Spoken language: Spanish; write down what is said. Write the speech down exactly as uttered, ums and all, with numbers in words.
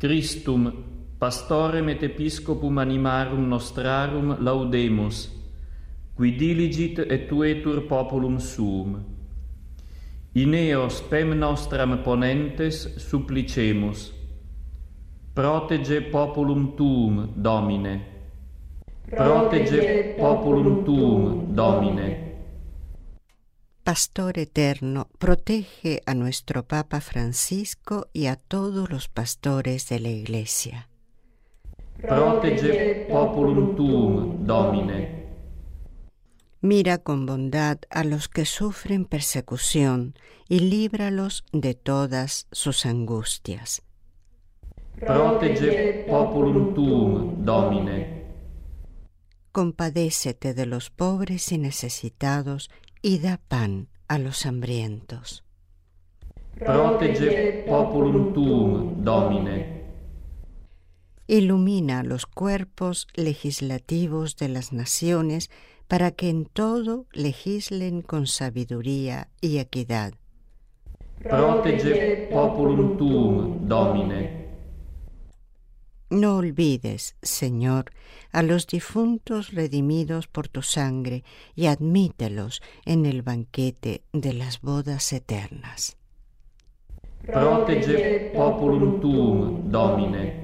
Christum, pastorem et episcopum animarum nostrarum laudemus, qui diligit et tuetur populum suum. In eo spem nostram ponentes supplicemus. Protege populum tuum, Domine. Protege populum tuum, Domine. Pastor eterno, protege a nuestro Papa Francisco y a todos los pastores de la Iglesia. Protege populum tuum, Domine. Mira con bondad a los que sufren persecución y líbralos de todas sus angustias. Protege populum tuum, Domine. Compadécete de los pobres y necesitados y da pan a los hambrientos. Protege populum tuum, Domine. Ilumina los cuerpos legislativos de las naciones para que en todo legislen con sabiduría y equidad. Protege populum tuum, Domine. No olvides, Señor, a los difuntos redimidos por tu sangre y admítelos en el banquete de las bodas eternas. Protege populum tuum, Domine.